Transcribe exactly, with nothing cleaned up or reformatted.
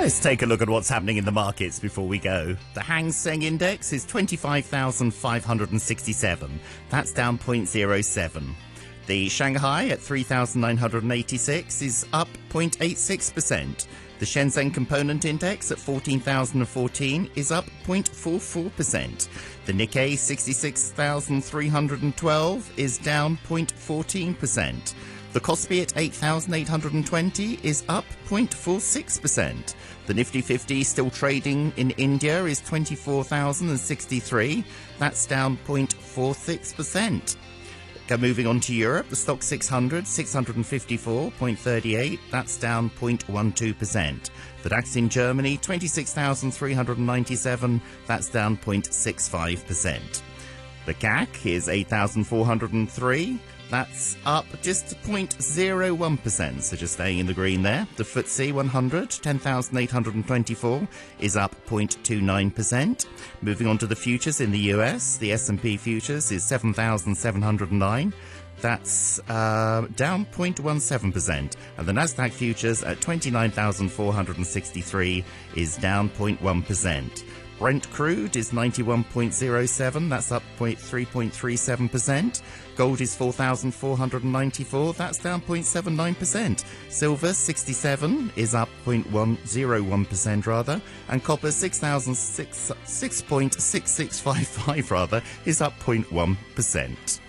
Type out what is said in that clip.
Let's take a look at what's happening in the markets before we go. The Hang Seng Index is twenty-five thousand five hundred sixty-seven. That's down zero point zero seven. The Shanghai at three thousand nine hundred eighty-six is up zero point eight six percent. The Shenzhen Component Index at fourteen thousand fourteen is up zero point four four percent. The Nikkei sixty-six thousand three hundred twelve is down zero point one four percent. The Kospi at eight thousand eight hundred twenty is up zero point four six percent. The Nifty fifty still trading in India is twenty-four thousand sixty-three. That's down zero point four six percent. Moving on to Europe, the Stoxx six hundred, six hundred fifty-four point three eight, that's down zero point one two percent. The DAX in Germany, twenty-six thousand three hundred ninety-seven, that's down zero point six five percent. The C A C is eight thousand four hundred three, that's up just zero point zero one percent, so just staying in the green there. The F T S E one hundred, ten thousand eight hundred twenty-four, is up zero point two nine percent. Moving on to the futures in the U S, the S and P futures is seven thousand seven hundred nine, that's uh, down zero point one seven percent. And the Nasdaq futures at twenty-nine thousand four hundred sixty-three is down zero point one percent. Brent crude is ninety-one point zero seven, that's up three point three seven percent. Gold is four thousand four hundred ninety-four, that's down zero point seven nine percent. Silver sixty-seven is up zero point one zero one percent rather, and copper six thousand six point six six five five rather is up zero point one percent.